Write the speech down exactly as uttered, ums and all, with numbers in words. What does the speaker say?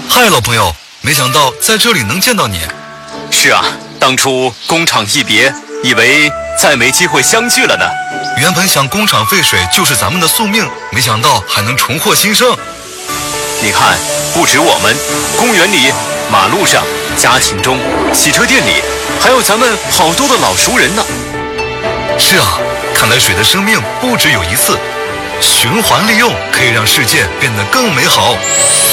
嗨，老朋友，没想到在这里能见到你。 是啊，当初工厂一别，以为再没机会相聚了呢。 原本想工厂废水就是咱们的宿命，没想到还能重获新生。 你看，不止我们，公园里、马路上、家庭中、洗车店里，还有咱们好多的老熟人呢。 是啊，看来水的生命不只有一次，循环利用可以让世界变得更美好。